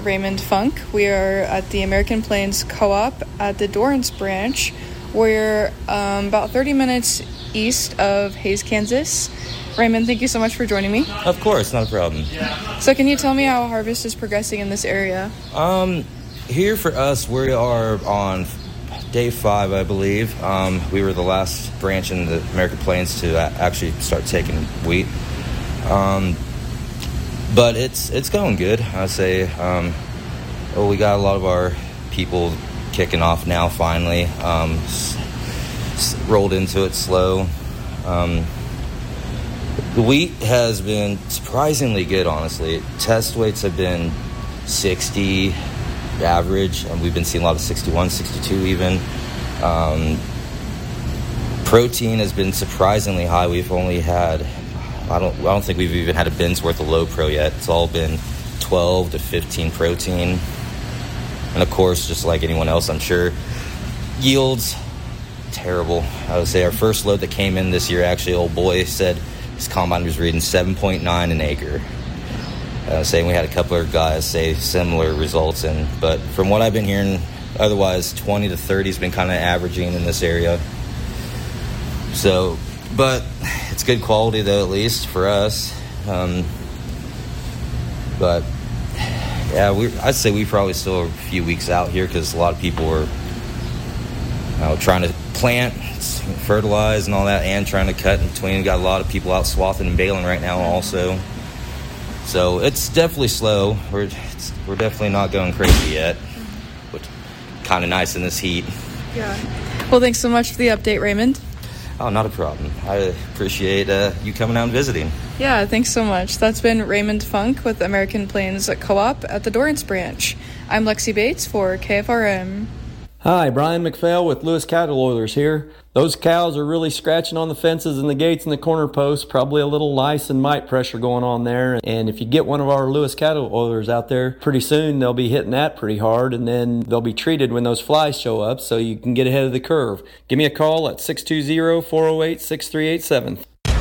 Raymond Funk. We are at the American Plains Co-op at the Dorrance branch. We're about 30 minutes east of Hays, Kansas. Raymond, thank you so much for joining me. Of course, not a problem. So can you tell me how harvest is progressing in this area? Here for us, we are on day 5, I believe. We were the last branch in the American Plains to actually start taking wheat. But it's going good, I'd say. We got a lot of our people kicking off now, finally. Rolled into it slow. The wheat has been surprisingly good, honestly. Test weights have been 60 average, and we've been seeing a lot of 61, 62 even. Protein has been surprisingly high. We've only had, I don't think we've even had a bin's worth of low pro yet. It's all been 12 to 15 protein. And of course, just like anyone else, I'm sure, yields terrible. I would say our first load that came in this year, actually, old boy said his combine was reading 7.9 an acre. Saying we had a couple of guys say similar results, but from what I've been hearing, otherwise 20 to 30 has been kind of averaging in this area. So, but it's good quality though, at least for us. But yeah, I'd say we probably still are a few weeks out here because a lot of people are trying to plant, fertilize, and all that, and trying to cut in between. We've got a lot of people out swathing and baling right now, also. So it's definitely slow. We're definitely not going crazy yet, which is kind of nice in this heat. Yeah. Well, thanks so much for the update, Raymond. Oh, not a problem. I appreciate you coming out and visiting. Yeah, thanks so much. That's been Raymond Funk with American Plains Co-op at the Dorrance branch. I'm Lexi Bates for KFRM. Hi, Brian McPhail with Lewis Cattle Oilers here. Those cows are really scratching on the fences and the gates and the corner posts. Probably a little lice and mite pressure going on there. And if you get one of our Lewis Cattle Oilers out there, pretty soon they'll be hitting that pretty hard, and then they'll be treated when those flies show up so you can get ahead of the curve. Give me a call at 620-408-6387.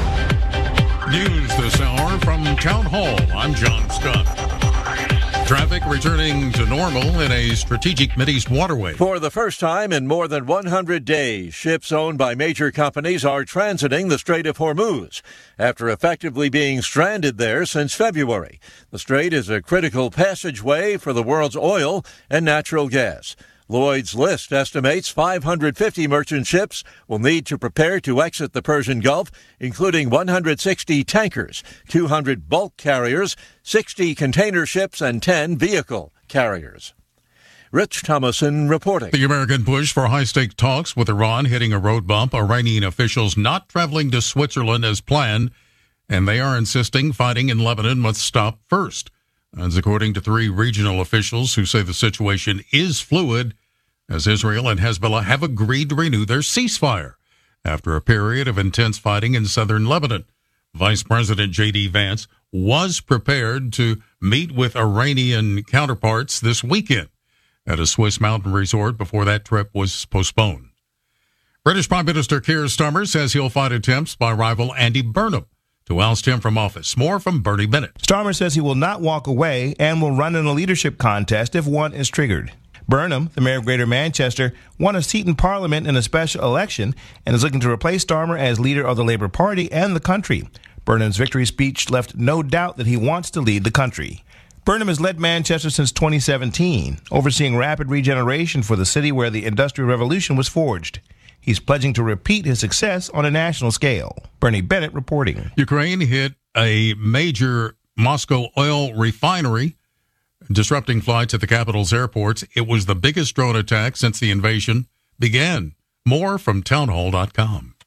News this hour from Town Hall. I'm John Scott. Traffic returning to normal in a strategic Mideast waterway. For the first time in more than 100 days, ships owned by major companies are transiting the Strait of Hormuz after effectively being stranded there since February. The strait is a critical passageway for the world's oil and natural gas. Lloyd's List estimates 550 merchant ships will need to prepare to exit the Persian Gulf, including 160 tankers, 200 bulk carriers, 60 container ships, and 10 vehicle carriers. Rich Thomason reporting. The American push for high-stakes talks with Iran hitting a road bump. Iranian officials not traveling to Switzerland as planned, and they are insisting fighting in Lebanon must stop first. That's according to 3 regional officials who say the situation is fluid as Israel and Hezbollah have agreed to renew their ceasefire after a period of intense fighting in southern Lebanon. Vice President J.D. Vance was prepared to meet with Iranian counterparts this weekend at a Swiss mountain resort before that trip was postponed. British Prime Minister Keir Starmer says he'll fight attempts by rival Andy Burnham to oust him from office. More from Bernie Bennett. Starmer says he will not walk away and will run in a leadership contest if one is triggered. Burnham, the mayor of Greater Manchester, won a seat in Parliament in a special election and is looking to replace Starmer as leader of the Labour Party and the country. Burnham's victory speech left no doubt that he wants to lead the country. Burnham has led Manchester since 2017, overseeing rapid regeneration for the city where the Industrial Revolution was forged. He's pledging to repeat his success on a national scale. Bernie Bennett reporting. Ukraine hit a major Moscow oil refinery, disrupting flights at the capital's airports. It was the biggest drone attack since the invasion began. More from townhall.com.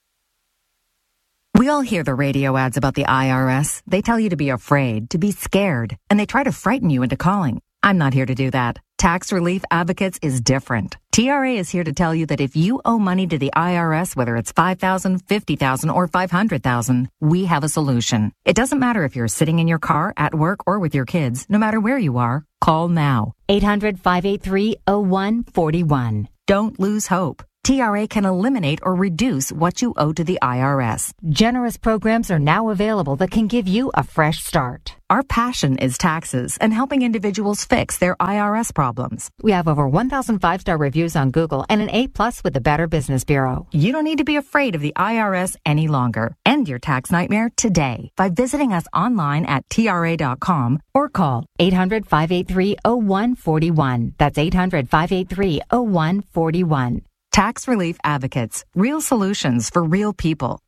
We all hear the radio ads about the IRS. They tell you to be afraid, to be scared, and they try to frighten you into calling. I'm not here to do that. Tax Relief Advocates is different. TRA is here to tell you that if you owe money to the IRS, whether it's $5,000, $50,000, or $500,000, we have a solution. It doesn't matter if you're sitting in your car, at work, or with your kids. No matter where you are, call now. 800-583-0141. Don't lose hope. TRA can eliminate or reduce what you owe to the IRS. Generous programs are now available that can give you a fresh start. Our passion is taxes and helping individuals fix their IRS problems. We have over 1,000 5-star reviews on Google and an A+ with the Better Business Bureau. You don't need to be afraid of the IRS any longer. End your tax nightmare today by visiting us online at TRA.com or call 800-583-0141. That's 800-583-0141. Tax Relief Advocates. Real solutions for real people.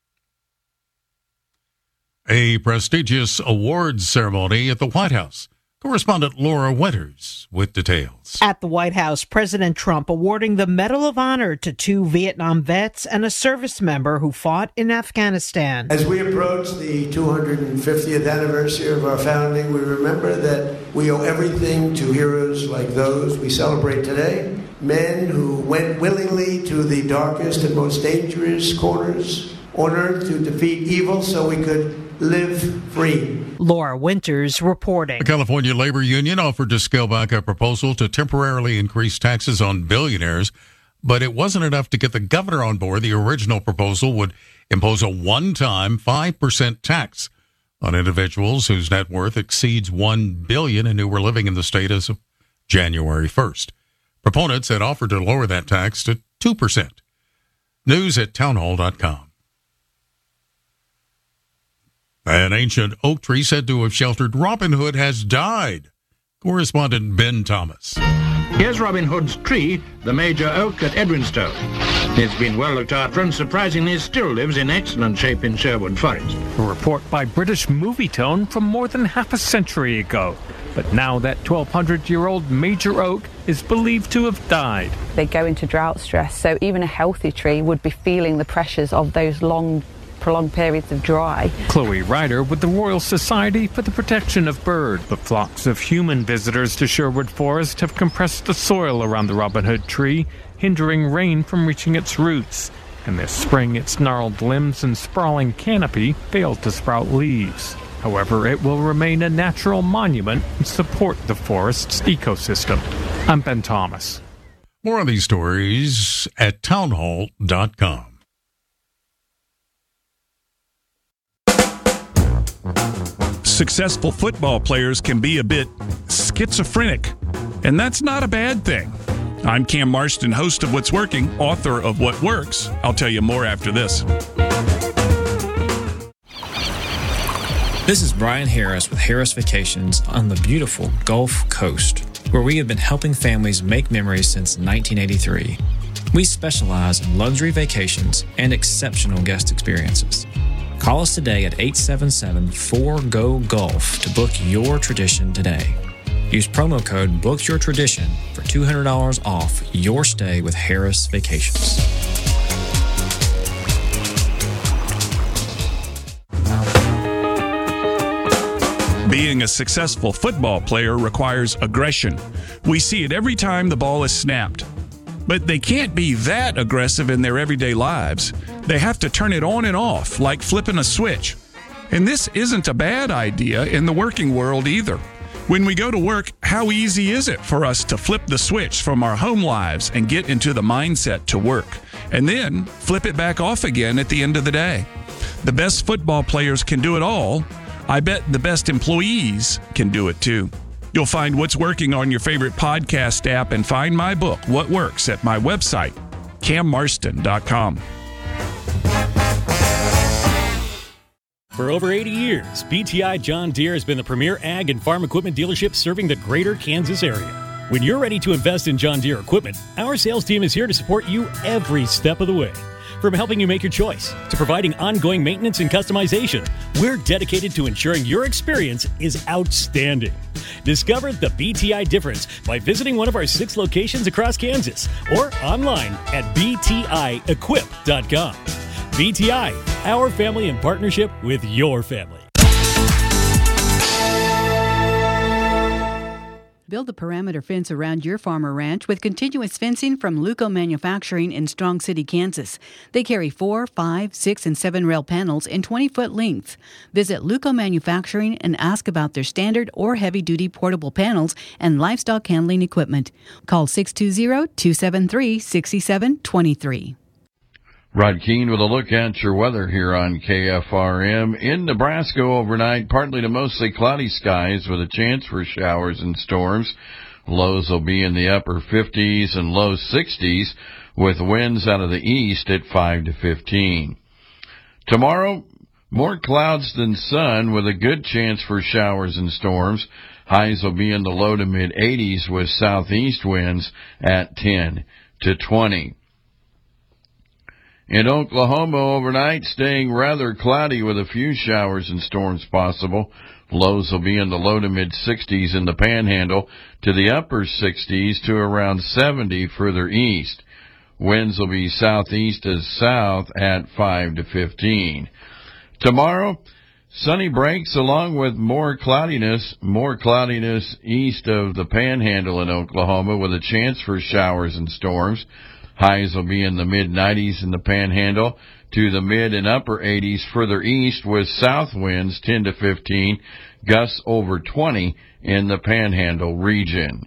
A prestigious awards ceremony at the White House. Correspondent Laura Winters with details. At the White House, President Trump awarding the Medal of Honor to 2 Vietnam vets and a service member who fought in Afghanistan. As we approach the 250th anniversary of our founding, we remember that we owe everything to heroes like those we celebrate today. Men who went willingly to the darkest and most dangerous corners on earth to defeat evil so we could live free. Laura Winters reporting. The California Labor Union offered to scale back a proposal to temporarily increase taxes on billionaires, but it wasn't enough to get the governor on board. The original proposal would impose a one-time 5% tax on individuals whose net worth exceeds $1 billion and who were living in the state as of January 1st. Proponents had offered to lower that tax to 2%. News at townhall.com. An ancient oak tree said to have sheltered Robin Hood has died. Correspondent Ben Thomas. Here's Robin Hood's tree, the major oak at Edwinstowe. It's been well looked after and surprisingly still lives in excellent shape in Sherwood Forest. A report by British Movie Tone from more than half a century ago. But now that 1,200-year-old major oak is believed to have died. They go into drought stress, so even a healthy tree would be feeling the pressures of those long, prolonged periods of dry. Chloe Ryder with the Royal Society for the Protection of Birds. The flocks of human visitors to Sherwood Forest have compressed the soil around the Robin Hood tree, hindering rain from reaching its roots. And this spring, its gnarled limbs and sprawling canopy failed to sprout leaves. However, it will remain a natural monument and support the forest's ecosystem. I'm Ben Thomas. More on these stories at townhall.com. Successful football players can be a bit schizophrenic, and that's not a bad thing. I'm Cam Marston, host of What's Working, author of What Works. I'll tell you more after this. This is Brian Harris with Harris Vacations on the beautiful Gulf Coast, where we have been helping families make memories since 1983. We specialize in luxury vacations and exceptional guest experiences. Call us today at 877-4GO-GULF to book your tradition today. Use promo code BOOKYOURTRADITION for $200 off your stay with Harris Vacations. Being a successful football player requires aggression. We see it every time the ball is snapped. But they can't be that aggressive in their everyday lives. They have to turn it on and off, like flipping a switch. And this isn't a bad idea in the working world either. When we go to work, how easy is it for us to flip the switch from our home lives and get into the mindset to work, and then flip it back off again at the end of the day? The best football players can do it all. I bet the best employees can do it too. You'll find What's Working on your favorite podcast app and find my book, What Works, at my website, cammarston.com. For over 80 years, BTI John Deere has been the premier ag and farm equipment dealership serving the greater Kansas area. When you're ready to invest in John Deere equipment, our sales team is here to support you every step of the way. From helping you make your choice to providing ongoing maintenance and customization, we're dedicated to ensuring your experience is outstanding. Discover the BTI difference by visiting one of our 6 locations across Kansas or online at btiequip.com. BTI, our family in partnership with your family. Build the perimeter fence around your farm or ranch with continuous fencing from Luco Manufacturing in Strong City, Kansas. They carry 4, 5, 6, and 7 rail panels in 20-foot lengths. Visit Luco Manufacturing and ask about their standard or heavy-duty portable panels and livestock handling equipment. Call 620-273-6723. Rod Keene with a look at your weather here on KFRM. In Nebraska overnight, partly to mostly cloudy skies with a chance for showers and storms. Lows will be in the upper 50s and low 60s with winds out of the east at 5 to 15. Tomorrow, more clouds than sun with a good chance for showers and storms. Highs will be in the low to mid 80s with southeast winds at 10 to 20. In Oklahoma overnight, staying rather cloudy with a few showers and storms possible. Lows will be in the low to mid 60s in the Panhandle to the upper 60s to around 70 further east. Winds will be southeast to south at 5 to 15. Tomorrow, sunny breaks along with more cloudiness east of the Panhandle in Oklahoma with a chance for showers and storms. Highs will be in the mid-90s in the Panhandle to the mid and upper 80s further east with south winds 10 to 15, gusts over 20 in the Panhandle region.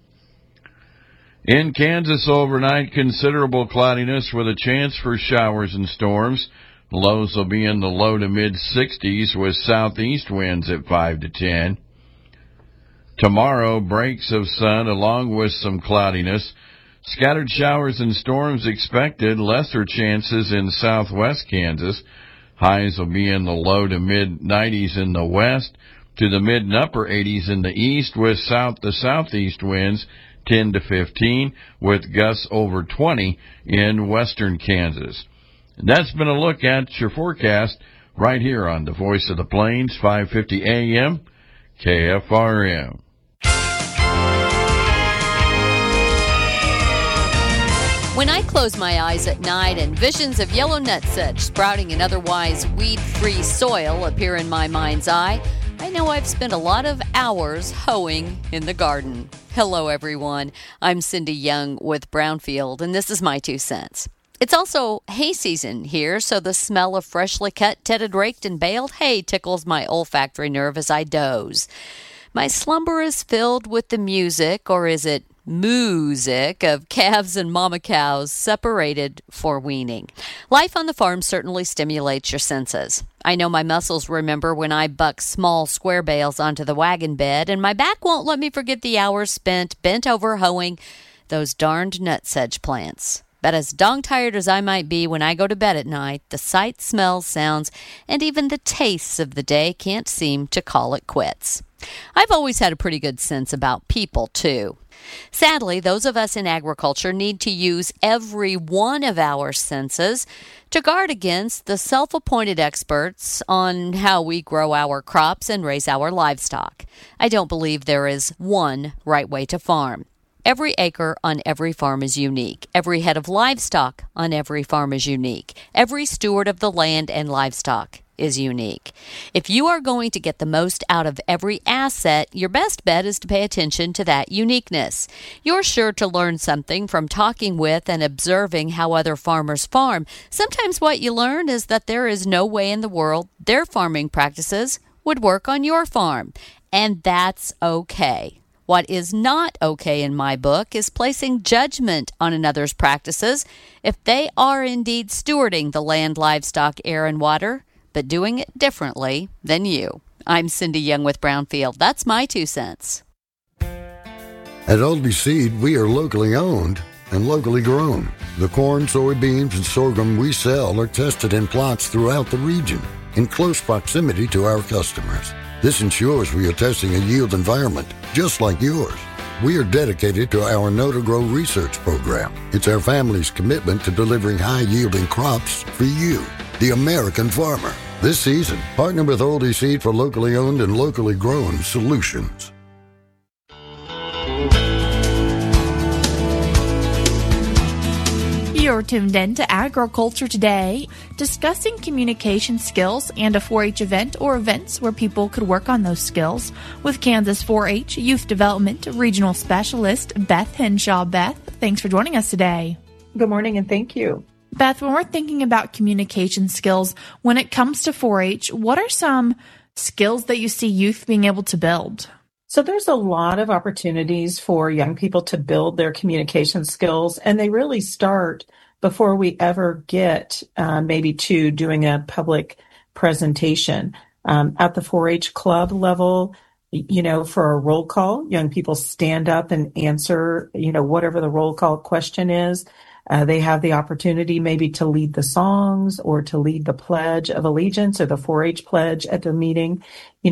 In Kansas overnight, considerable cloudiness with a chance for showers and storms. Lows will be in the low to mid-60s with southeast winds at 5 to 10. Tomorrow, breaks of sun along with some cloudiness. Scattered showers and storms expected, lesser chances in southwest Kansas. Highs will be in the low to mid-90s in the west to the mid and upper 80s in the east with south to southeast winds 10 to 15 with gusts over 20 in western Kansas. And that's been a look at your forecast right here on the Voice of the Plains, 550 AM, KFRM. When I close my eyes at night and visions of yellow nutsedge sprouting in otherwise weed-free soil appear in my mind's eye, I know I've spent a lot of hours hoeing in the garden. Hello, everyone. I'm Cindy Young with Brownfield, and this is my 2 cents. It's also hay season here, so the smell of freshly cut, tedded, raked, and baled hay tickles my olfactory nerve as I doze. My slumber is filled with the music, or is it music, of calves and mama cows separated for weaning. Life on the farm certainly stimulates your senses. I know my muscles remember when I buck small square bales onto the wagon bed, and my back won't let me forget the hours spent bent over hoeing those darned nutsedge plants. But as dog-tired as I might be when I go to bed at night, the sights, smells, sounds, and even the tastes of the day can't seem to call it quits. I've always had a pretty good sense about people, too. Sadly, those of us in agriculture need to use every one of our senses to guard against the self-appointed experts on how we grow our crops and raise our livestock. I don't believe there is one right way to farm. Every acre on every farm is unique. Every head of livestock on every farm is unique. Every steward of the land and livestock is unique. If you are going to get the most out of every asset, your best bet is to pay attention to that uniqueness. You're sure to learn something from talking with and observing how other farmers farm. Sometimes what you learn is that there is no way in the world their farming practices would work on your farm, and that's okay. What is not okay in my book is placing judgment on another's practices if they are indeed stewarding the land, livestock, air, and water, but doing it differently than you. I'm Cindy Young with Brownfield. That's my 2 cents. At Aldby Seed, we are locally owned and locally grown. The corn, soybeans, and sorghum we sell are tested in plots throughout the region in close proximity to our customers. This ensures we are testing a yield environment just like yours. We are dedicated to our Know to Grow research program. It's our family's commitment to delivering high-yielding crops for you, the American farmer. This season, partner with Aldby Seed for locally owned and locally grown solutions. You're You're tuned in to Agriculture Today, discussing communication skills and a 4-H event or events where people could work on those skills with Kansas 4-H Youth Development Regional Specialist Beth Henshaw. Beth, thanks for joining us today. Good morning and thank you. Beth, when we're thinking about communication skills, when it comes to 4-H, what are some skills that you see youth being able to build? So there's a lot of opportunities for young people to build their communication skills, and they really start before we ever get maybe to doing a public presentation. At the 4-H club level, for a roll call, young people stand up and answer, whatever the roll call question is. They have the opportunity maybe to lead the songs or to lead the Pledge of Allegiance or the 4-H pledge at the meeting.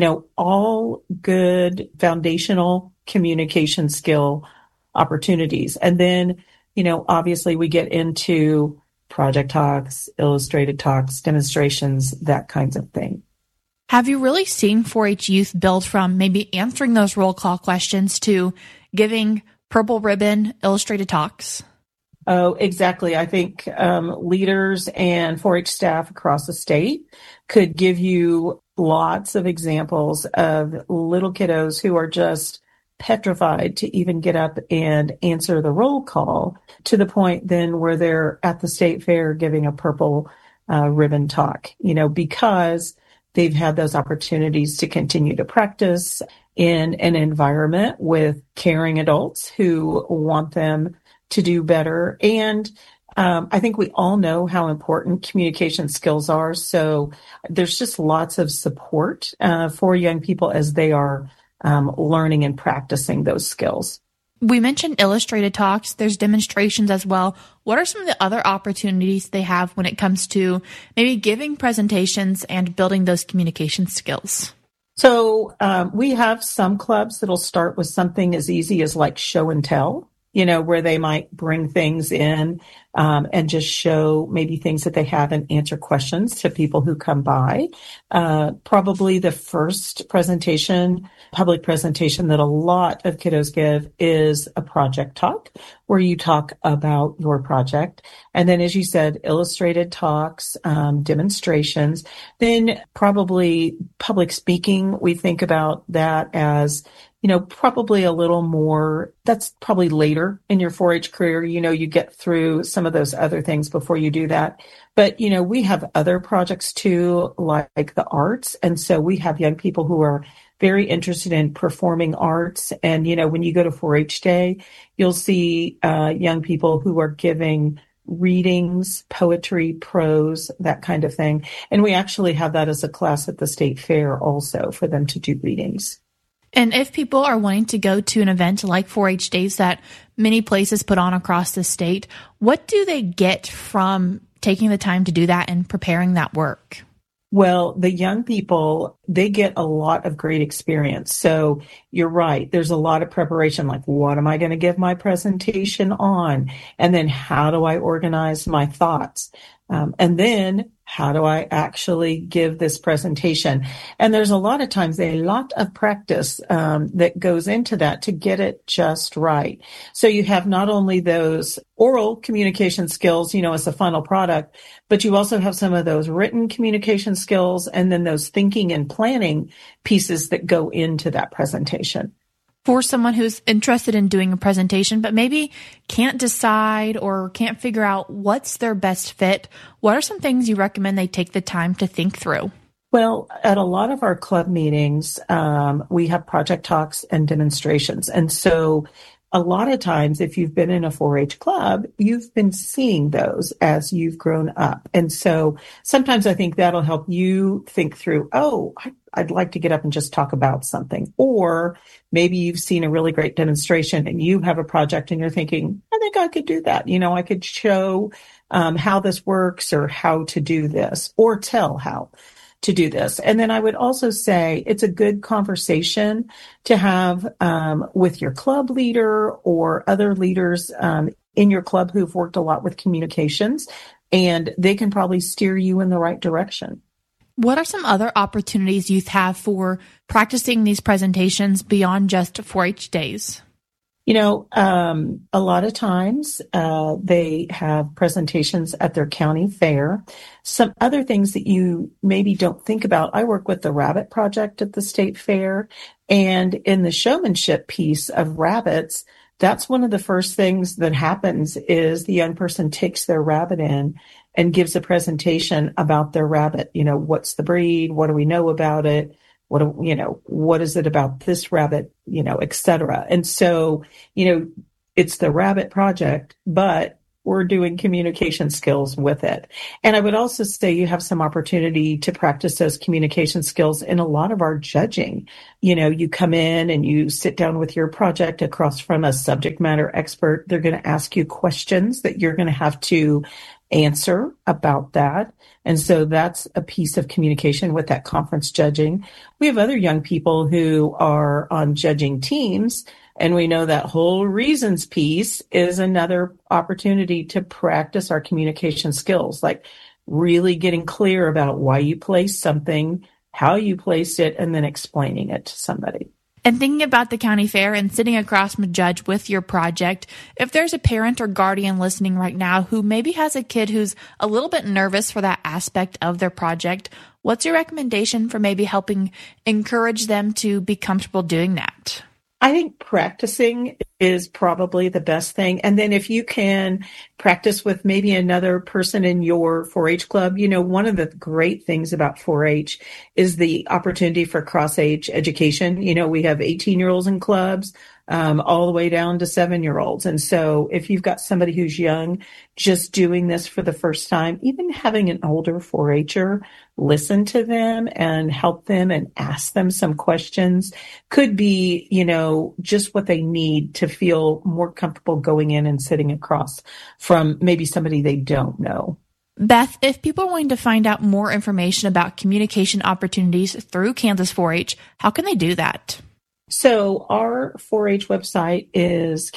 All good foundational communication skill opportunities. And then, obviously we get into project talks, illustrated talks, demonstrations, that kinds of thing. Have you really seen 4-H youth build from maybe answering those roll call questions to giving purple ribbon illustrated talks? Oh, exactly. I think leaders and 4-H staff across the state could give you lots of examples of little kiddos who are just petrified to even get up and answer the roll call, to the point then where they're at the state fair giving a purple ribbon talk, because they've had those opportunities to continue to practice in an environment with caring adults who want them to do better. And I think we all know how important communication skills are. So there's just lots of support for young people as they are learning and practicing those skills. We mentioned illustrated talks. There's demonstrations as well. What are some of the other opportunities they have when it comes to maybe giving presentations and building those communication skills? So we have some clubs that'll start with something as easy as like show and tell, where they might bring things in and just show maybe things that they have and answer questions to people who come by. Probably the first public presentation that a lot of kiddos give is a project talk, where you talk about your project. And then, as you said, illustrated talks, demonstrations. Then probably public speaking, we think about that as probably a little more, that's probably later in your 4-H career. You get through some of those other things before you do that. But, we have other projects too, like the arts. And so we have young people who are very interested in performing arts. And, when you go to 4-H Day, you'll see young people who are giving readings, poetry, prose, that kind of thing. And we actually have that as a class at the state fair also for them to do readings. And if people are wanting to go to an event like 4-H Days that many places put on across the state, what do they get from taking the time to do that and preparing that work? Well, the young people, they get a lot of great experience. So you're right. There's a lot of preparation, like what am I going to give my presentation on? And then how do I organize my thoughts? And then how do I actually give this presentation? And there's a lot of times a lot of practice that goes into that to get it just right. So you have not only those oral communication skills, as the final product, but you also have some of those written communication skills and then those thinking and planning pieces that go into that presentation. For someone who's interested in doing a presentation, but maybe can't decide or can't figure out what's their best fit, what are some things you recommend they take the time to think through? Well, at a lot of our club meetings, we have project talks and demonstrations. And so a lot of times, if you've been in a 4-H club, you've been seeing those as you've grown up. And so sometimes I think that'll help you think through, I'd like to get up and just talk about something. Or maybe you've seen a really great demonstration and you have a project and you're thinking, I think I could do that. I could show how this works or how to do this or tell how to do this. And then I would also say it's a good conversation to have with your club leader or other leaders in your club who've worked a lot with communications, and they can probably steer you in the right direction. What are some other opportunities youth have for practicing these presentations beyond just 4-H days? A lot of times they have presentations at their county fair. Some other things that you maybe don't think about, I work with the Rabbit Project at the state fair, and in the showmanship piece of rabbits, that's one of the first things that happens is the young person takes their rabbit in and gives a presentation about their rabbit. What's the breed? What do we know about it? What is it about this rabbit, et cetera. And so, it's the Rabbit Project, but we're doing communication skills with it. And I would also say you have some opportunity to practice those communication skills in a lot of our judging. You come in and you sit down with your project across from a subject matter expert. They're going to ask you questions that you're going to have to answer about that. And so that's a piece of communication with that conference judging. We have other young people who are on judging teams, and we know that whole reasons piece is another opportunity to practice our communication skills, like really getting clear about why you placed something, how you placed it, and then explaining it to somebody. And thinking about the county fair and sitting across from a judge with your project, if there's a parent or guardian listening right now who maybe has a kid who's a little bit nervous for that aspect of their project, what's your recommendation for maybe helping encourage them to be comfortable doing that? I think practicing is probably the best thing. And then if you can practice with maybe another person in your 4-H club, one of the great things about 4-H is the opportunity for cross-age education. We have 18-year-olds in clubs, all the way down to 7-year-olds. And so if you've got somebody who's young, just doing this for the first time, even having an older 4-H'er listen to them and help them and ask them some questions could be, just what they need to feel more comfortable going in and sitting across from maybe somebody they don't know. Beth, if people are wanting to find out more information about communication opportunities through Kansas 4-H, how can they do that? So our 4-H website is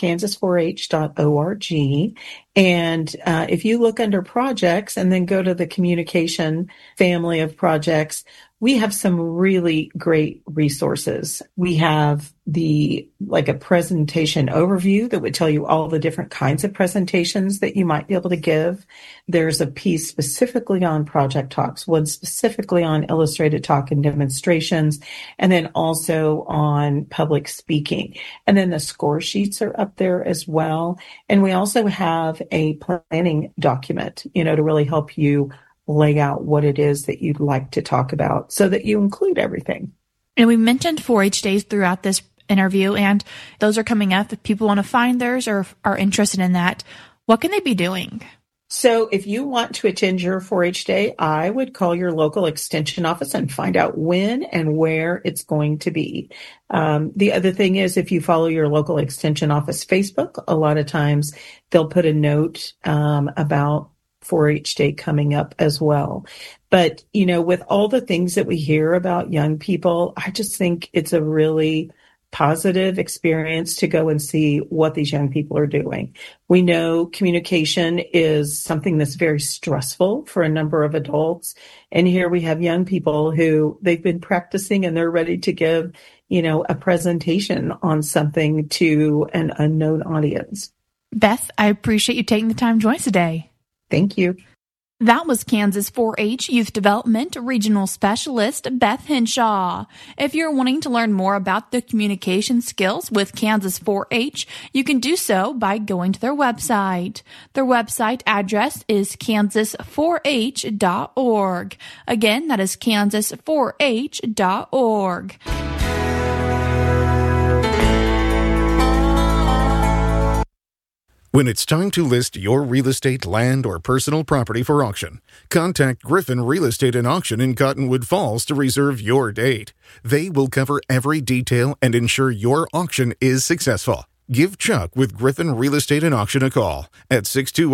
kansas4h.org. And if you look under projects and then go to the communication family of projects, we have some really great resources. We have a presentation overview that would tell you all the different kinds of presentations that you might be able to give. There's a piece specifically on project talks, one specifically on illustrated talk and demonstrations, and then also on public speaking. And then the score sheets are up there as well. And we also have a planning document, to really help you lay out what it is that you'd like to talk about so that you include everything. And we mentioned 4-H days throughout this interview, and those are coming up. If people want to find theirs or are interested in that, what can they be doing? So if you want to attend your 4-H day, I would call your local extension office and find out when and where it's going to be. The other thing is if you follow your local extension office Facebook, a lot of times they'll put a note about 4-H day coming up as well. But, with all the things that we hear about young people, I just think it's a really positive experience to go and see what these young people are doing. We know communication is something that's very stressful for a number of adults. And here we have young people who they've been practicing and they're ready to give, a presentation on something to an unknown audience. Beth, I appreciate you taking the time to join us today. Thank you. That was Kansas 4-H Youth Development Regional Specialist Beth Henshaw. If you're wanting to learn more about the communication skills with Kansas 4-H, you can do so by going to their website. Their website address is kansas4h.org. Again, that is kansas4h.org. When it's time to list your real estate, land, or personal property for auction, contact Griffin Real Estate and Auction in Cottonwood Falls to reserve your date. They will cover every detail and ensure your auction is successful. Give Chuck with Griffin Real Estate and Auction a call at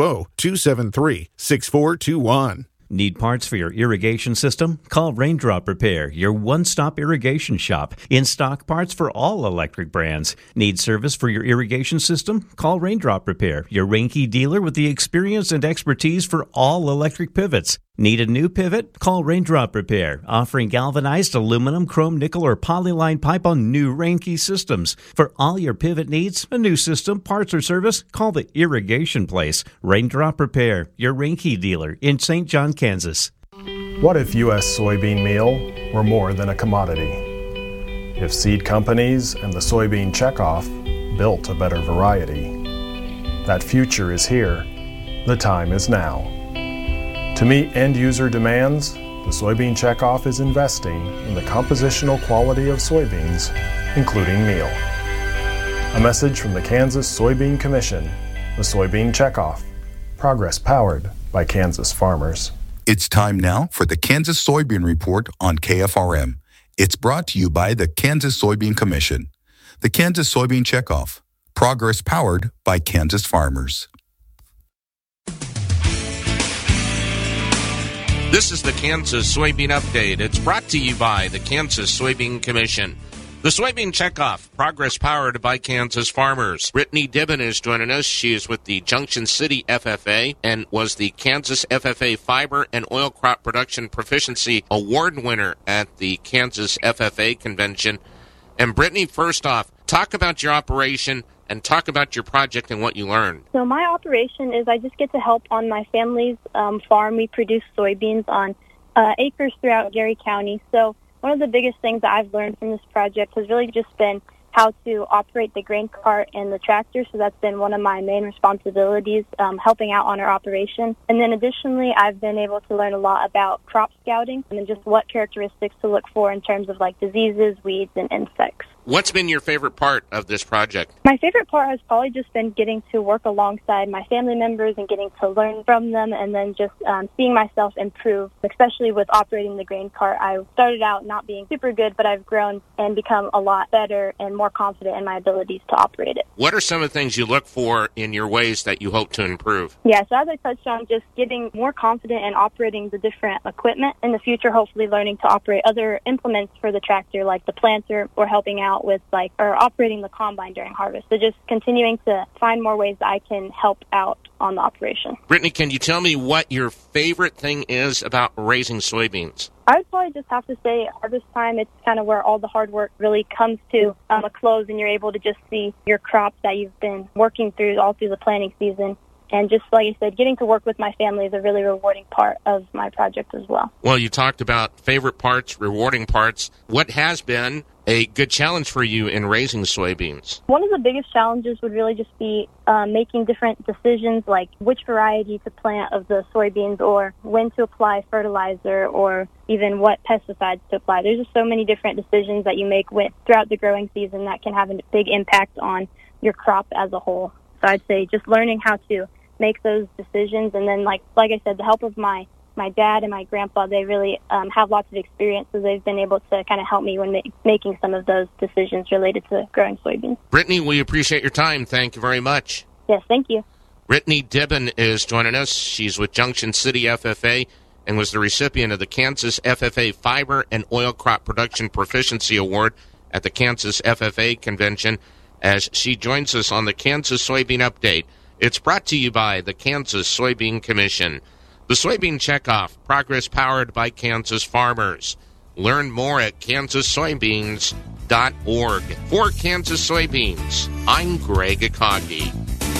620-273-6421. Need parts for your irrigation system? Call Raindrop Repair, your one-stop irrigation shop. In-stock parts for all electric brands. Need service for your irrigation system? Call Raindrop Repair, your Reinke dealer with the experience and expertise for all electric pivots. Need a new pivot? Call Raindrop Repair, offering galvanized aluminum, chrome, nickel, or polyline pipe on new Rainke systems. For all your pivot needs, a new system, parts, or service, call the Irrigation Place. Raindrop Repair, your Rainke dealer in St. John, Kansas. What if U.S. soybean meal were more than a commodity? If seed companies and the soybean checkoff built a better variety? That future is here. The time is now. To meet end-user demands, the Soybean Checkoff is investing in the compositional quality of soybeans, including meal. A message from the Kansas Soybean Commission, the Soybean Checkoff, progress powered by Kansas farmers. It's time now for the Kansas Soybean Report on KFRM. It's brought to you by the Kansas Soybean Commission, the Kansas Soybean Checkoff, progress powered by Kansas farmers. This is the Kansas Soybean Update. It's brought to you by the Kansas Soybean Commission. The Soybean Checkoff, progress powered by Kansas farmers. Brittany Dibben is joining us. She is with the Junction City FFA and was the Kansas FFA Fiber and Oil Crop Production Proficiency Award winner at the Kansas FFA Convention. And Brittany, first off, talk about your operation and talk about your project and what you learned. So my operation is I just get to help on my family's farm. We produce soybeans on acres throughout Gary County. So one of the biggest things that I've learned from this project has really just been how to operate the grain cart and the tractor. So that's been one of my main responsibilities, helping out on our operation. And then additionally, I've been able to learn a lot about crop scouting and just what characteristics to look for in terms of like diseases, weeds, and insects. What's been your favorite part of this project? My favorite part has probably just been getting to work alongside my family members and getting to learn from them, and then just seeing myself improve, especially with operating the grain cart. I started out not being super good, but I've grown and become a lot better and more confident in my abilities to operate it. What are some of the things you look for in your ways that you hope to improve? Yeah, so as I touched on, just getting more confident in operating the different equipment. In the future, hopefully learning to operate other implements for the tractor, like the planter, or helping out with or operating the combine during harvest. So just continuing to find more ways that I can help out on the operation. Brittany, can you tell me what your favorite thing is about raising soybeans? I would probably just have to say harvest time, it's kind of where all the hard work really comes to a close, and you're able to just see your crop that you've been working through all through the planting season. And just like I said, getting to work with my family is a really rewarding part of my project as well. Well, you talked about favorite parts, rewarding parts. What has been a good challenge for you in raising soybeans? One of the biggest challenges would really just be making different decisions, like which variety to plant of the soybeans, or when to apply fertilizer, or even what pesticides to apply. There's just so many different decisions that you make throughout the growing season that can have a big impact on your crop as a whole. So I'd say just learning how to make those decisions, and then like I said, the help of my dad and my grandpa, they really have lots of experience, so they've been able to kind of help me when making some of those decisions related to growing soybeans. Brittany, we appreciate your time. Thank you very much. Yes, thank you. Brittany Dibben is joining us. She's with Junction City FFA and was the recipient of the Kansas FFA Fiber and Oil Crop Production Proficiency Award at the Kansas FFA Convention as she joins us on the Kansas Soybean Update. It's brought to you by the Kansas Soybean Commission. The Soybean Checkoff, progress powered by Kansas farmers. Learn more at kansassoybeans.org. For Kansas Soybeans, I'm Greg Akagi.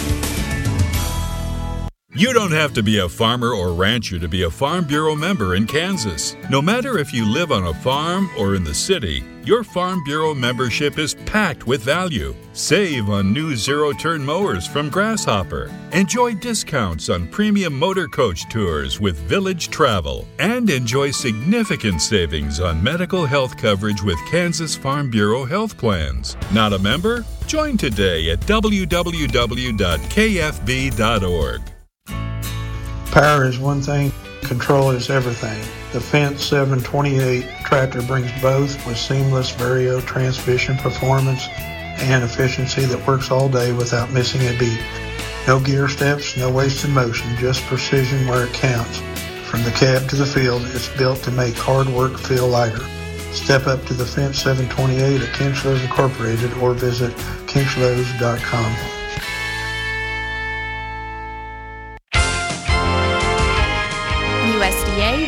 You don't have to be a farmer or rancher to be a Farm Bureau member in Kansas. No matter if you live on a farm or in the city, your Farm Bureau membership is packed with value. Save on new zero-turn mowers from Grasshopper. Enjoy discounts on premium motor coach tours with Village Travel. And enjoy significant savings on medical health coverage with Kansas Farm Bureau health plans. Not a member? Join today at www.kfb.org. Power is one thing, control is everything. The Fence 728 tractor brings both with seamless Vario transmission performance and efficiency that works all day without missing a beat. No gear steps, no wasted motion, just precision where it counts. From the cab to the field, it's built to make hard work feel lighter. Step up to the Fence 728 at Kinchlows Incorporated or visit kinchlows.com. USDA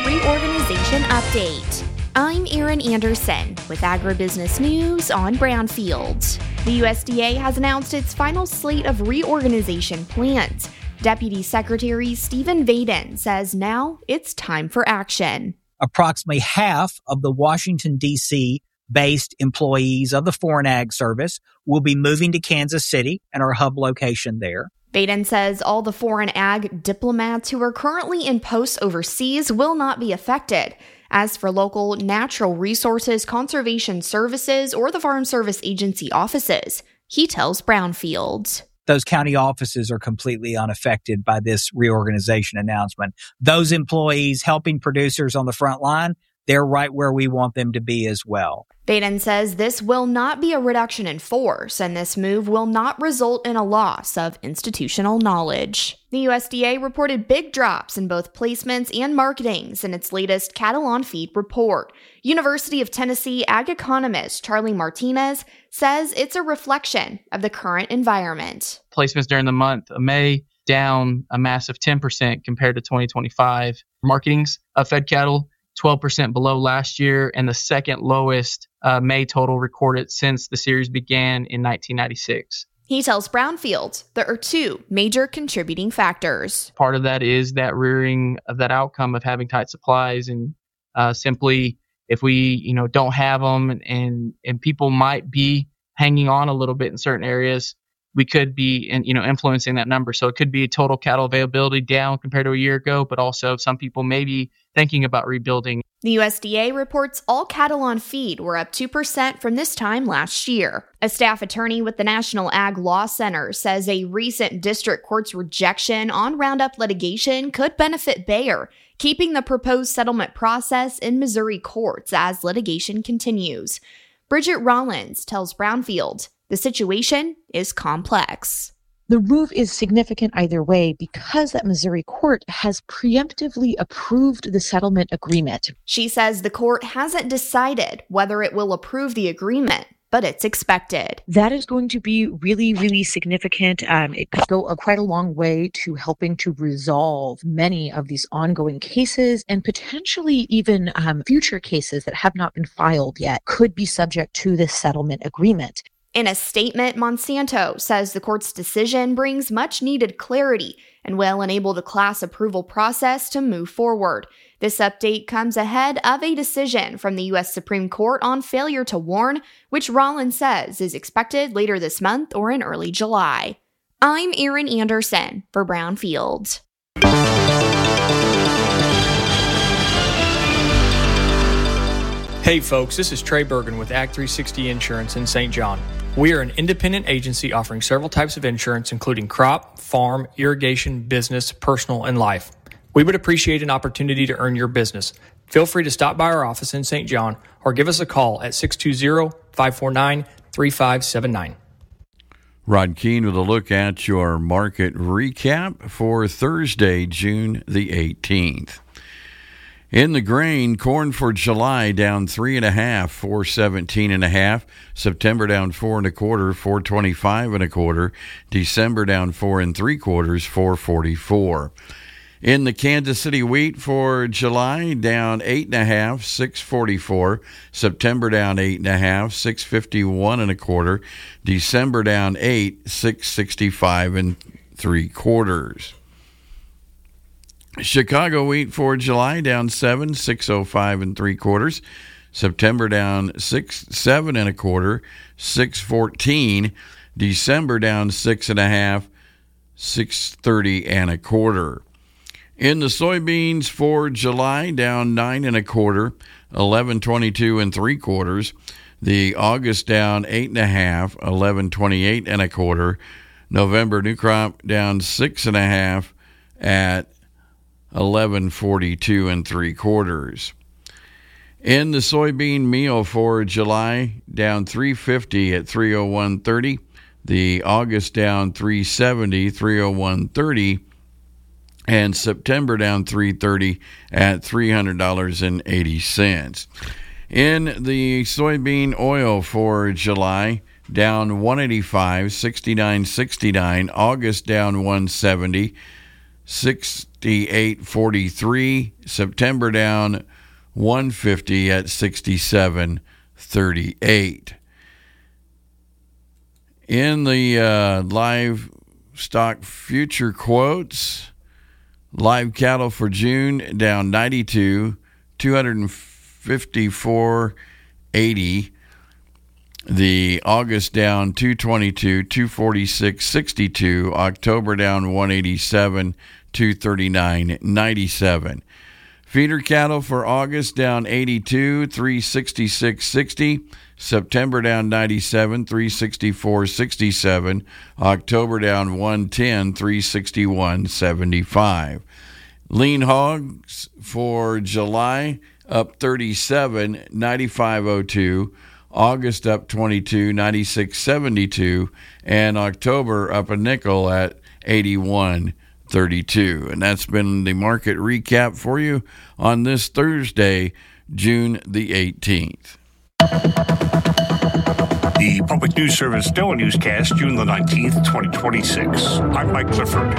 Update. I'm Erin Anderson with Agribusiness News on Brownfield. The USDA has announced its final slate of reorganization plans. Deputy Secretary Stephen Vaden says now it's time for action. Approximately half of the Washington, D.C. based employees of the Foreign Ag Service will be moving to Kansas City and our hub location there. Vaden says all the foreign ag diplomats who are currently in posts overseas will not be affected. As for local natural resources conservation services or the Farm Service Agency offices, he tells Brownfield. Those county offices are completely unaffected by this reorganization announcement. Those employees helping producers on the front line, they're right where we want them to be as well. Vaden says this will not be a reduction in force, and this move will not result in a loss of institutional knowledge. The USDA reported big drops in both placements and marketings in its latest Cattle on Feed report. University of Tennessee ag economist Charlie Martinez says it's a reflection of the current environment. Placements during the month of May down a massive 10% compared to 2025. Marketings of fed cattle 12% below last year, and the second lowest May total recorded since the series began in 1996. He tells Brownfield there are two major contributing factors. Part of that is that rearing of that outcome of having tight supplies, and simply if we don't have them and people might be hanging on a little bit in certain areas, we could be influencing that number. So it could be total cattle availability down compared to a year ago, but also some people may be thinking about rebuilding. The USDA reports all cattle on feed were up 2% from this time last year. A staff attorney with the National Ag Law Center says a recent district court's rejection on Roundup litigation could benefit Bayer, keeping the proposed settlement process in Missouri courts as litigation continues. Bridget Rollins tells Brownfield the situation is complex. The move is significant either way because that Missouri court has preemptively approved the settlement agreement. She says the court hasn't decided whether it will approve the agreement, but it's expected. That is going to be really, really significant. It could go quite a long way to helping to resolve many of these ongoing cases, and potentially even future cases that have not been filed yet could be subject to this settlement agreement. In a statement, Monsanto says the court's decision brings much-needed clarity and will enable the class approval process to move forward. This update comes ahead of a decision from the U.S. Supreme Court on failure to warn, which Rollins says is expected later this month or in early July. I'm Erin Anderson for Brownfield. Hey folks, this is Trey Bergen with Ag 360 Insurance in St. John. We are an independent agency offering several types of insurance, including crop, farm, irrigation, business, personal, and life. We would appreciate an opportunity to earn your business. Feel free to stop by our office in St. John or give us a call at 620-549-3579. Rod Keene with a look at your market recap for Thursday, June the 18th. In the grain, corn for July down 3.5, 417.5. September down 4 1/4, 425 1/4. December down 4 3/4, 444. In the Kansas City wheat for July down 8.5, 644. September down 8.5, 651 1/4. December down 8, 665 3/4. Chicago wheat for July down 7, 605 3/4. September down 7 1/4, 614. December down 6.5, 630 1/4. In the soybeans for July down 9 1/4, 1122 3/4. The August down 8.5, 1128 1/4. November new crop down 6.5 at 1142 3/4. In the soybean meal for July, down 350 at 301.30. The August down 370, 301.30. And September down 330 at $300.80. In the soybean oil for July, down 185, 69.69. August down 170, 68.43. September down 150 at 67.38. In the livestock future quotes, live cattle for June down 92, 254.80. The August down 222, 246.62. October down 187, 239.97. Feeder cattle for August down 82, 366.60. September down 97, 364.67. October down 110, 361.75. Lean hogs for July up 37, 95.02. August up 22, 96.72, and October up a nickel at 81.32. And that's been the market recap for you on this Thursday, June the 18th. The Public News Service NOAA Newscast, June the 19th, 2026. I'm Mike Clifford.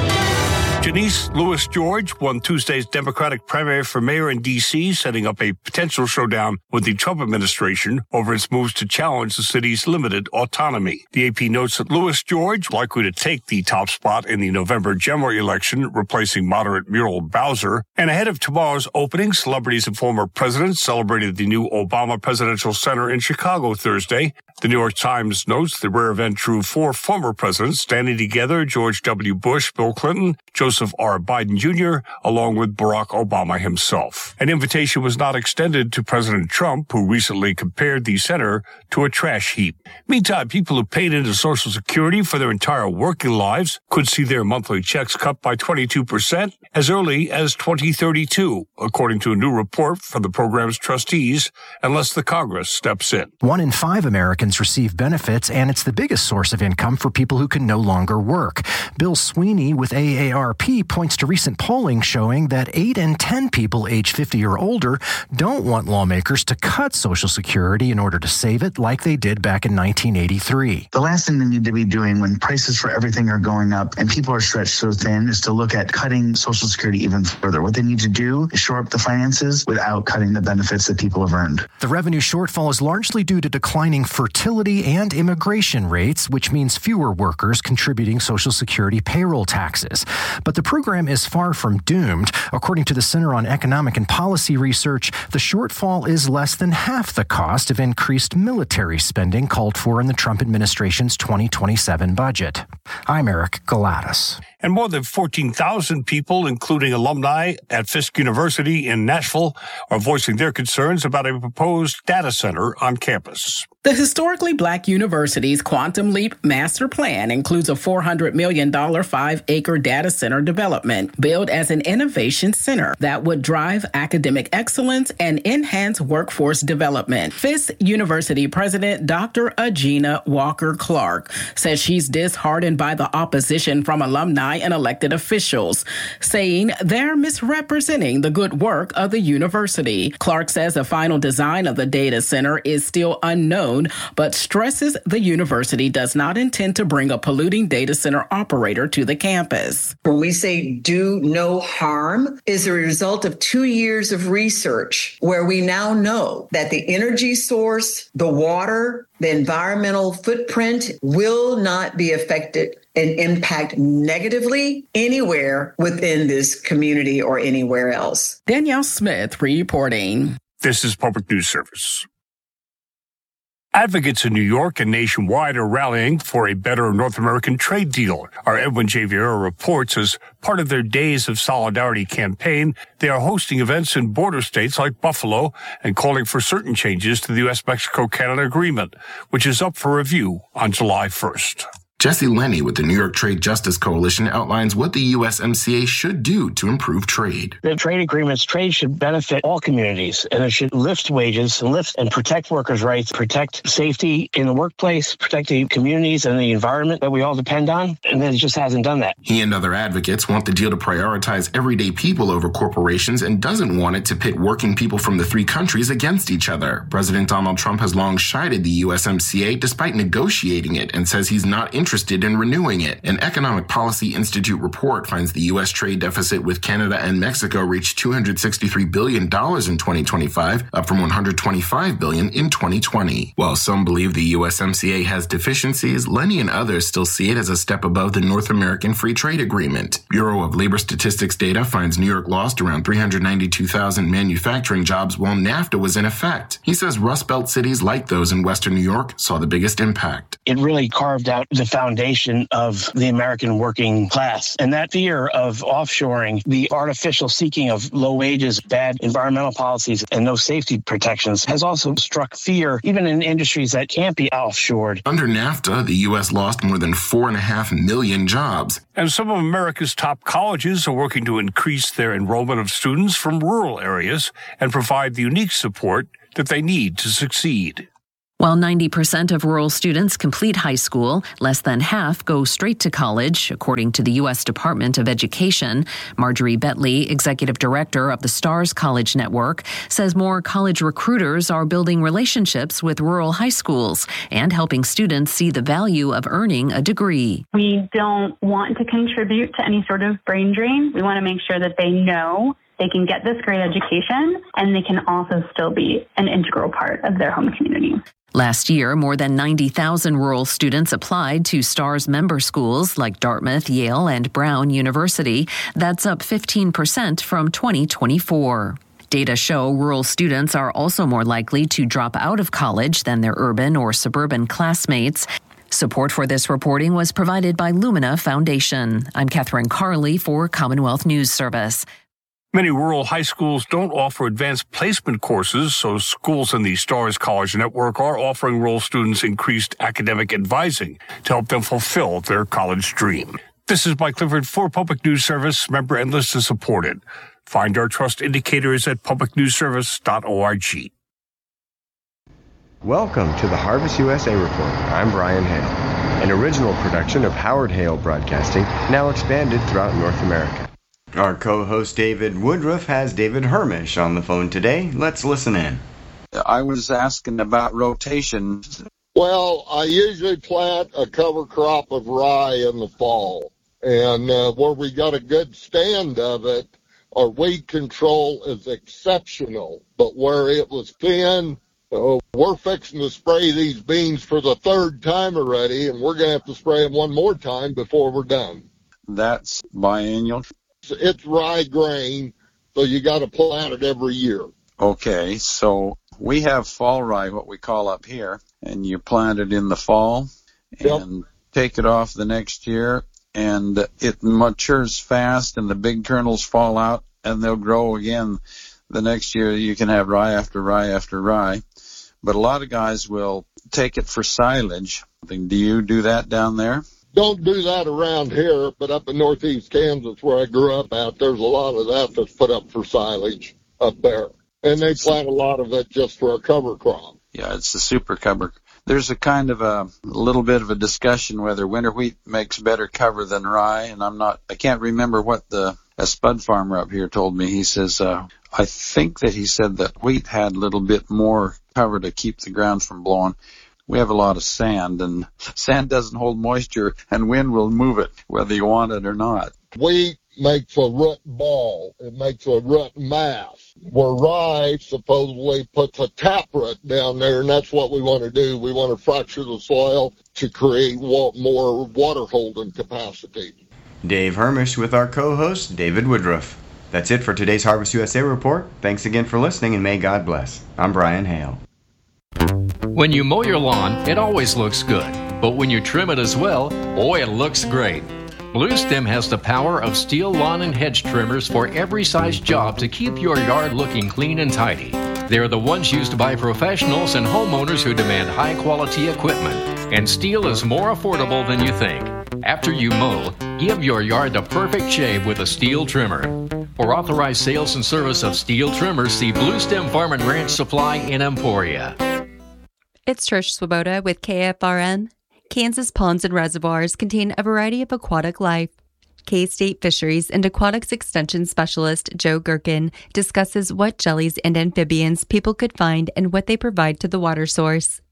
Janice Lewis George won Tuesday's Democratic primary for mayor in D.C., setting up a potential showdown with the Trump administration over its moves to challenge the city's limited autonomy. The AP notes that Lewis George, likely to take the top spot in the November general election, replacing moderate Muriel Bowser. And ahead of tomorrow's opening, celebrities and former presidents celebrated the new Obama Presidential Center in Chicago Thursday. The New York Times notes the rare event drew 4 former presidents standing together: George W. Bush, Bill Clinton, Joseph R. Biden Jr., along with Barack Obama himself. An invitation was not extended to President Trump, who recently compared the center to a trash heap. Meantime, people who paid into Social Security for their entire working lives could see their monthly checks cut by 22% as early as 2032, according to a new report from the program's trustees, unless the Congress steps in. 1 in 5 Americans receive benefits, and it's the biggest source of income for people who can no longer work. Bill Sweeney with AARP points to recent polling showing that 8 in 10 people age 50 or older don't want lawmakers to cut Social Security in order to save it like they did back in 1983. The last thing they need to be doing when prices for everything are going up and people are stretched so thin is to look at cutting Social Security even further. What they need to do is shore up the finances without cutting the benefits that people have earned. The revenue shortfall is largely due to declining fertility and immigration rates, which means fewer workers contributing Social Security payroll taxes. But the program is far from doomed. According to the Center on Economic and Policy Research, the shortfall is less than half the cost of increased military spending called for in the Trump administration's 2027 budget. I'm Eric Galatas. And more than 14,000 people, including alumni at Fisk University in Nashville, are voicing their concerns about a proposed data center on campus. The historically black university's Quantum Leap master plan includes a $400 million 5-acre data center development billed as an innovation center that would drive academic excellence and enhance workforce development. Fisk University President Dr. Agina Walker-Clark says she's disheartened by the opposition from alumni and elected officials, saying they're misrepresenting the good work of the university. Clark says the final design of the data center is still unknown, but stresses the university does not intend to bring a polluting data center operator to the campus. When we say do no harm, is a result of 2 years of research where we now know that the energy source, the water, the environmental footprint will not be affected and impact negatively anywhere within this community or anywhere else. Danielle Smith reporting. This is Public News Service. Advocates in New York and nationwide are rallying for a better North American trade deal. Our Edwin J. Vieira reports as part of their Days of Solidarity campaign, they are hosting events in border states like Buffalo and calling for certain changes to the U.S.-Mexico-Canada agreement, which is up for review on July 1st. Jesse Lenny with the New York Trade Justice Coalition outlines what the USMCA should do to improve trade. The trade agreements, trade should benefit all communities, and it should lift wages and lift and protect workers' rights, protect safety in the workplace, protect the communities and the environment that we all depend on, and it just hasn't done that. He and other advocates want the deal to prioritize everyday people over corporations and doesn't want it to pit working people from the 3 countries against each other. President Donald Trump has long chided the USMCA despite negotiating it and says he's not interested interested in renewing it. An Economic Policy Institute report finds the U.S. trade deficit with Canada and Mexico reached $263 billion in 2025, up from $125 billion in 2020. While some believe the USMCA has deficiencies, Lenny and others still see it as a step above the North American Free Trade Agreement. Bureau of Labor Statistics data finds New York lost around 392,000 manufacturing jobs while NAFTA was in effect. He says Rust Belt cities like those in Western New York saw the biggest impact. It really carved out the foundation of the American working class. And that fear of offshoring, the artificial seeking of low wages, bad environmental policies, and no safety protections has also struck fear even in industries that can't be offshored. Under NAFTA, the U.S. lost more than 4.5 million jobs. And some of America's top colleges are working to increase their enrollment of students from rural areas and provide the unique support that they need to succeed. While 90% of rural students complete high school, less than half go straight to college, according to the U.S. Department of Education. Marjorie Betley, executive director of the STARS College Network, says more college recruiters are building relationships with rural high schools and helping students see the value of earning a degree. We don't want to contribute to any sort of brain drain. We want to make sure that they know they can get this great education and they can also still be an integral part of their home community. Last year, more than 90,000 rural students applied to STARS member schools like Dartmouth, Yale, and Brown University. That's up 15% from 2024. Data show rural students are also more likely to drop out of college than their urban or suburban classmates. Support for this reporting was provided by Lumina Foundation. I'm Catherine Carley for Commonwealth News Service. Many rural high schools don't offer advanced placement courses, so schools in the STARS College Network are offering rural students increased academic advising to help them fulfill their college dream. This is Mike Clifford for Public News Service, member and listener supported. Find our trust indicators at publicnewsservice.org. Welcome to the Harvest USA Report. I'm Brian Hale, an original production of Howard Hale Broadcasting, now expanded throughout North America. Our co-host David Woodruff has David Hermish on the phone today. Let's listen in. I was asking about rotation. Well, I usually plant a cover crop of rye in the fall. And where we got a good stand of it, our weed control is exceptional. But where it was thin, we're fixing to spray these beans for the third time already, and we're going to have to spray them one more time before we're done. That's biennial? It's rye grain, so you got to plant it every year. Okay, so we have fall rye, what we call up here, and you plant it in the fall and take it off the next year, and it matures fast, and the big kernels fall out, and they'll grow again. The next year you can have rye after rye after rye, but a lot of guys will take it for silage. Do you do that down there? Don't do that around here, but up in northeast Kansas where I grew up at, there's a lot of that that's put up for silage up there. And they plant a lot of it just for a cover crop. Yeah, it's a super cover. There's a kind of a little bit of a discussion whether winter wheat makes better cover than rye, and I can't remember what a spud farmer up here told me. He says, I think that he said that wheat had a little bit more cover to keep the ground from blowing. We have a lot of sand, and sand doesn't hold moisture, and wind will move it, whether you want it or not. Wheat makes a root ball. It makes a root mass, where rye supposedly puts a taproot down there, and that's what we want to do. We want to fracture the soil to create more water holding capacity. Dave Hermish with our co-host, David Woodruff. That's it for today's Harvest USA Report. Thanks again for listening, and may God bless. I'm Brian Hale. When you mow your lawn, it always looks good. But when you trim it as well, boy, it looks great. Blue Stem has the power of steel lawn and hedge trimmers for every size job to keep your yard looking clean and tidy. They're the ones used by professionals and homeowners who demand high-quality equipment. And steel is more affordable than you think. After you mow, give your yard the perfect shave with a steel trimmer. For authorized sales and service of steel trimmers, see Blue Stem Farm and Ranch Supply in Emporia. It's Trish Swoboda with KFRN. Kansas ponds and reservoirs contain a variety of aquatic life. K-State Fisheries and Aquatics Extension Specialist Joe Gherkin discusses what jellies and amphibians people could find and what they provide to the water source.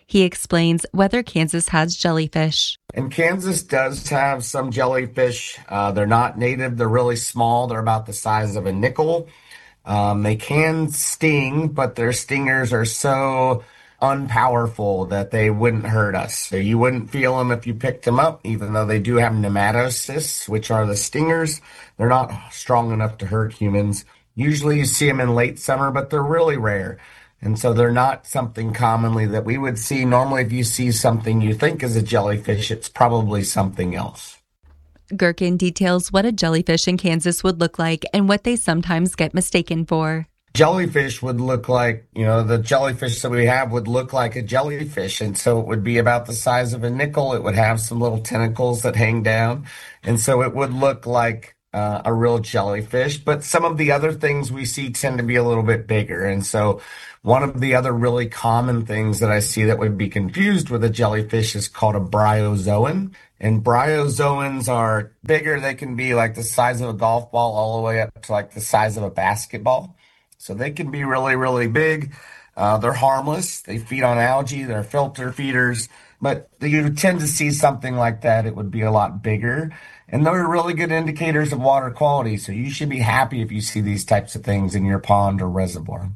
He explains whether Kansas has jellyfish. And Kansas does have some jellyfish. They're not native. They're really small. They're about the size of a nickel. They can sting, but their stingers are so unpowerful that they wouldn't hurt us. So you wouldn't feel them if you picked them up, even though they do have nematocysts, which are the stingers. They're not strong enough to hurt humans. Usually you see them in late summer, but they're really rare. And so they're not something commonly that we would see. Normally, if you see something you think is a jellyfish, it's probably something else. Gherkin details what a jellyfish in Kansas would look like and what they sometimes get mistaken for. Jellyfish would look like, the jellyfish that we have would look like a jellyfish. And so it would be about the size of a nickel. It would have some little tentacles that hang down. And so it would look like a real jellyfish. But some of the other things we see tend to be a little bit bigger. And so one of the other really common things that I see that would be confused with a jellyfish is called a bryozoan. And bryozoans are bigger. They can be like the size of a golf ball all the way up to like the size of a basketball. So they can be really, really big. They're harmless. They feed on algae. They're filter feeders. But you tend to see something like that. It would be a lot bigger. And they're really good indicators of water quality. So you should be happy if you see these types of things in your pond or reservoir.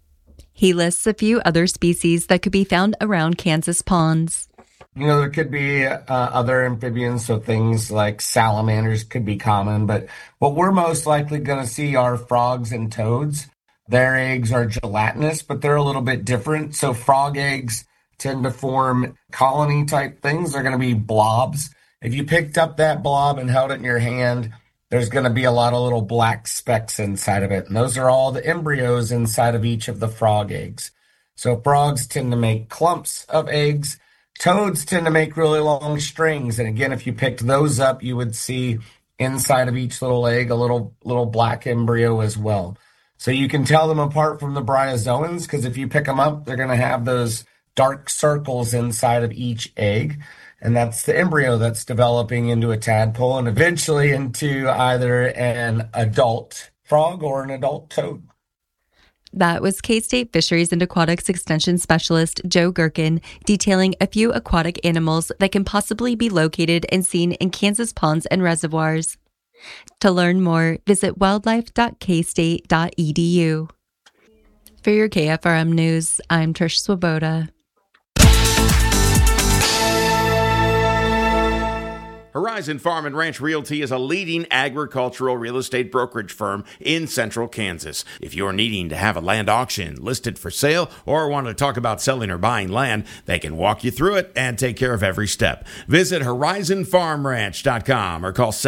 He lists a few other species that could be found around Kansas ponds. There could be other amphibians, so things like salamanders could be common. But what we're most likely going to see are frogs and toads. Their eggs are gelatinous, but they're a little bit different. So frog eggs tend to form colony-type things. They're going to be blobs. If you picked up that blob and held it in your hand, there's going to be a lot of little black specks inside of it. And those are all the embryos inside of each of the frog eggs. So frogs tend to make clumps of eggs. Toads tend to make really long strings. And again, if you picked those up, you would see inside of each little egg a little black embryo as well. So you can tell them apart from the bryozoans because if you pick them up, they're going to have those dark circles inside of each egg. And that's the embryo that's developing into a tadpole and eventually into either an adult frog or an adult toad. That was K-State Fisheries and Aquatics Extension Specialist Joe Gherkin detailing a few aquatic animals that can possibly be located and seen in Kansas ponds and reservoirs. To learn more, visit wildlife.kstate.edu. For your KFRM News, I'm Trish Swoboda. Horizon Farm and Ranch Realty is a leading agricultural real estate brokerage firm in central Kansas. If you're needing to have a land auction listed for sale or want to talk about selling or buying land, they can walk you through it and take care of every step. Visit horizonfarmranch.com or call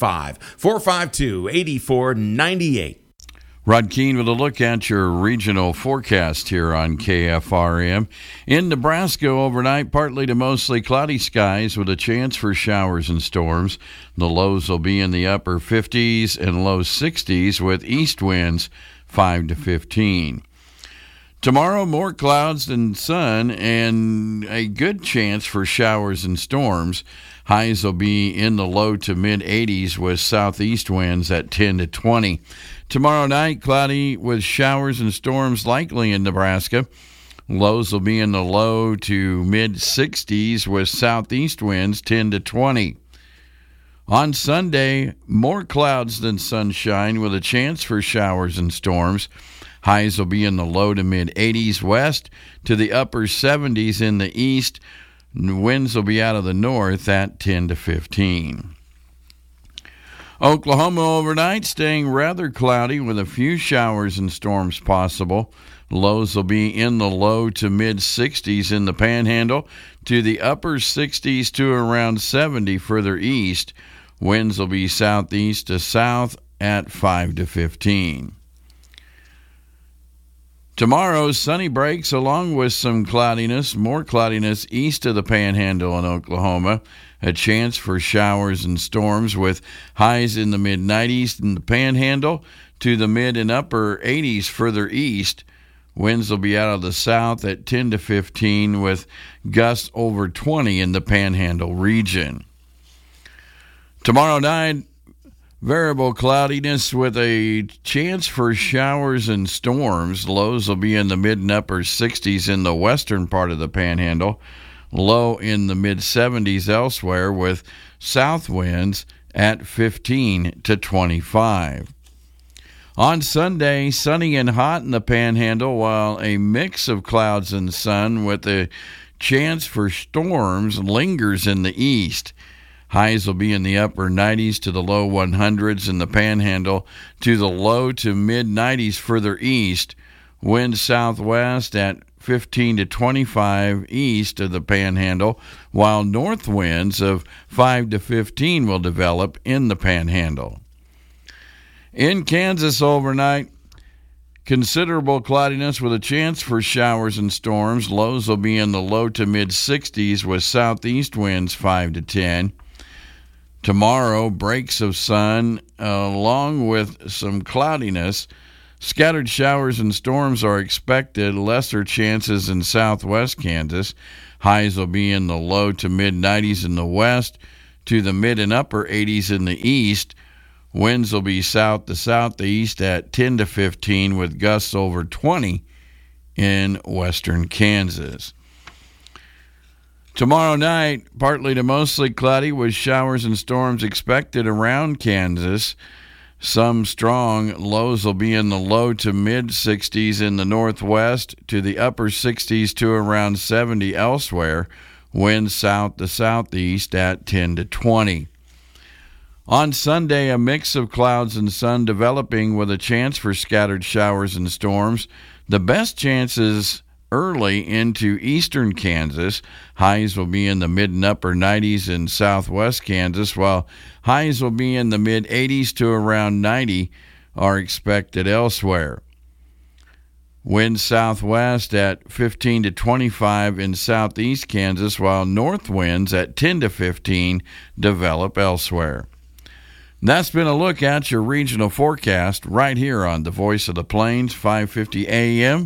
785-452-8498. Rod Keene with a look at your regional forecast here on KFRM. In Nebraska overnight, partly to mostly cloudy skies with a chance for showers and storms. The lows will be in the upper 50s and low 60s with east winds 5 to 15. Tomorrow, more clouds than sun and a good chance for showers and storms. Highs will be in the low to mid 80s with southeast winds at 10 to 20. Tomorrow night, cloudy with showers and storms likely in Nebraska. Lows will be in the low to mid 60s with southeast winds 10 to 20. On Sunday, more clouds than sunshine with a chance for showers and storms. Highs will be in the low to mid 80s west to the upper 70s in the east. Winds will be out of the north at 10 to 15. Oklahoma overnight staying rather cloudy with a few showers and storms possible. Lows will be in the low to mid 60s in the Panhandle to the upper 60s to around 70 further east. Winds will be southeast to south at 5 to 15. Tomorrow, sunny breaks along with some cloudiness, more cloudiness east of the Panhandle in Oklahoma. A chance for showers and storms with highs in the mid-90s in the Panhandle to the mid and upper 80s further east. Winds will be out of the south at 10 to 15 with gusts over 20 in the Panhandle region. Tomorrow night, Variable cloudiness with a chance for showers and storms. Lows will be in the mid and upper 60s in the western part of the Panhandle. Low in the mid 70s elsewhere, with south winds at 15 to 25. On Sunday, sunny and hot in the Panhandle, while a mix of clouds and sun with a chance for storms lingers in the east. Highs will be in the upper 90s to the low 100s in the Panhandle, to the low to mid 90s further east. Wind southwest at 15 to 25 east of the Panhandle, while north winds of 5 to 15 will develop in the Panhandle. In Kansas overnight, considerable cloudiness with a chance for showers and storms. Lows will be in the low to mid 60s with southeast winds 5 to 10. Tomorrow, breaks of sun along with some cloudiness. Scattered showers and storms are expected, lesser chances in southwest Kansas. Highs will be in the low to mid 90s in the west, to the mid and upper 80s in the east. Winds will be south to southeast at 10 to 15 with gusts over 20 in western Kansas. Tomorrow night, partly to mostly cloudy with showers and storms expected around Kansas. Some strong. Lows will be in the low to mid 60s in the northwest, to the upper 60s to around 70 elsewhere. Winds south to southeast at 10 to 20. On Sunday, a mix of clouds and sun developing with a chance for scattered showers and storms. The best chances early into eastern Kansas. Highs will be in the mid and upper 90s in southwest Kansas, while highs will be in the mid 80s to around 90 are expected elsewhere. Wind southwest at 15 to 25 in southeast Kansas, while north winds at 10 to 15 develop elsewhere. That's been a look at your regional forecast right here on the Voice of the Plains, 550 AM,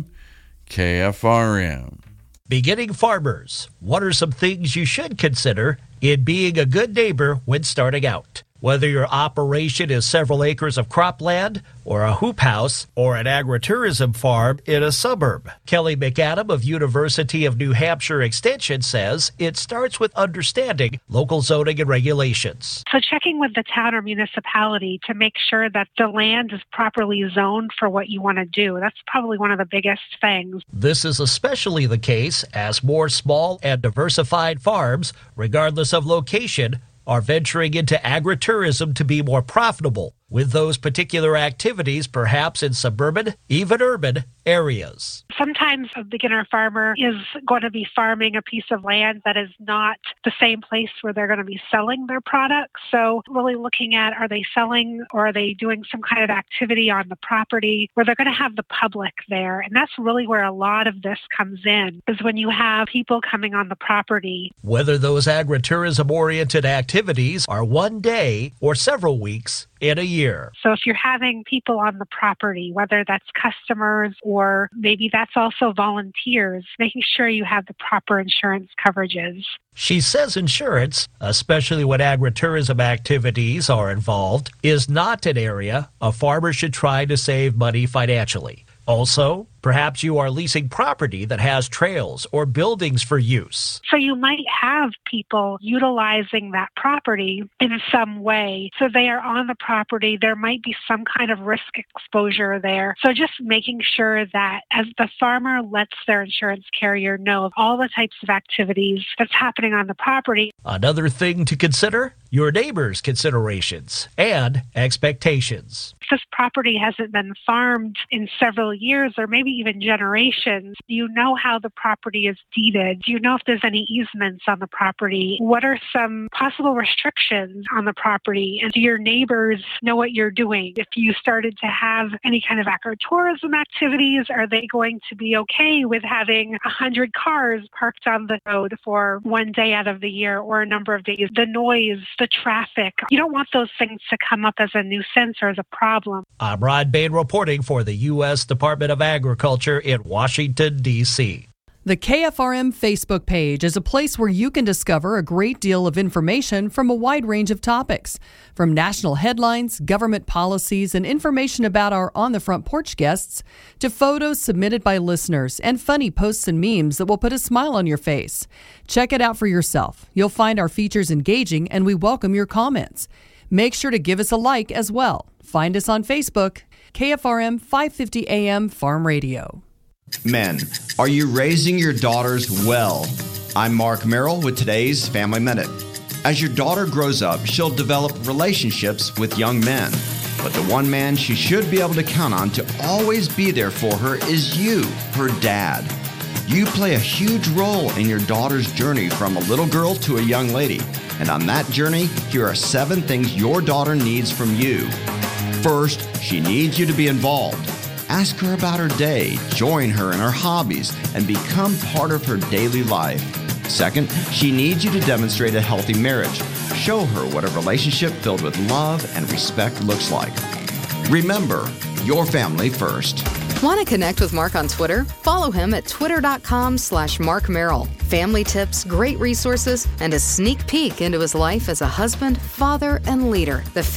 KFRM. Beginning farmers, what are some things you should consider in being a good neighbor when starting out? Whether your operation is several acres of cropland, or a hoop house, or an agritourism farm in a suburb. Kelly McAdam of University of New Hampshire Extension says it starts with understanding local zoning and regulations. So checking with the town or municipality to make sure that the land is properly zoned for what you want to do. That's probably one of the biggest things. This is especially the case as more small and diversified farms, regardless of location, are venturing into agritourism to be more profitable, with those particular activities perhaps in suburban, even urban areas. Sometimes a beginner farmer is going to be farming a piece of land that is not the same place where they're going to be selling their products. So really looking at, are they selling or are they doing some kind of activity on the property where they're going to have the public there? And that's really where a lot of this comes in, is when you have people coming on the property. Whether those agritourism-oriented activities are one day or several weeks in a year. So if you're having people on the property, whether that's customers or maybe that's also volunteers, making sure you have the proper insurance coverages. She says insurance, especially when agritourism activities are involved, is not an area a farmer should try to save money financially. Also, perhaps you are leasing property that has trails or buildings for use. So you might have people utilizing that property in some way. So they are on the property. There might be some kind of risk exposure there. So just making sure that as the farmer lets their insurance carrier know of all the types of activities that's happening on the property. Another thing to consider, your neighbor's considerations and expectations. If this property hasn't been farmed in several years or maybe even generations, do you know how the property is deeded? Do you know if there's any easements on the property? What are some possible restrictions on the property? And do your neighbors know what you're doing? If you started to have any kind of agritourism activities, are they going to be okay with having 100 cars parked on the road for one day out of the year or a number of days? The noise, the traffic, you don't want those things to come up as a nuisance or as a problem. I'm Rod Bain reporting for the U.S. Department of Agriculture in Washington, D.C. The KFRM Facebook page is a place where you can discover a great deal of information from a wide range of topics, from national headlines, government policies, and information about our On the Front Porch guests, to photos submitted by listeners and funny posts and memes that will put a smile on your face. Check it out for yourself. You'll find our features engaging, and we welcome your comments. Make sure to give us a like as well. Find us on Facebook, KFRM 550 AM Farm Radio. Men, are you raising your daughters well? I'm Mark Merrill with today's Family Minute. As your daughter grows up, she'll develop relationships with young men. But the one man she should be able to count on to always be there for her is you, her dad. You play a huge role in your daughter's journey from a little girl to a young lady. And on that journey, here are 7 things your daughter needs from you. First, she needs you to be involved. Ask her about her day, join her in her hobbies, and become part of her daily life. Second, she needs you to demonstrate a healthy marriage. Show her what a relationship filled with love and respect looks like. Remember, your family first. Want to connect with Mark on Twitter? Follow him at twitter.com/Mark Merrill. Family tips, great resources, and a sneak peek into his life as a husband, father, and leader. The